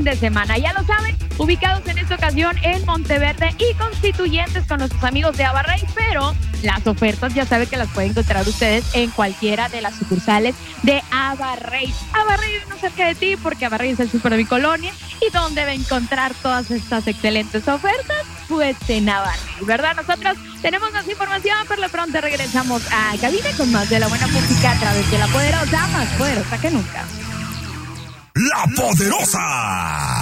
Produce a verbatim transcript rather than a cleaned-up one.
de semana. Ya lo saben, ubicados en esta ocasión en Monteverde y Constituyentes con nuestros amigos de Abarrey, pero las ofertas ya saben que las pueden encontrar ustedes en cualquiera de las sucursales de Abarrey. Abarrey es más cerca de ti porque Abarrey es el súper de mi colonia. ¿Y dónde va a encontrar todas estas excelentes ofertas? Pues en Abarrey, ¿verdad? Nosotros tenemos más información, por lo pronto regresamos a cabina con más de la buena música a través de La Poderosa, más poderosa que nunca. La Poderosa.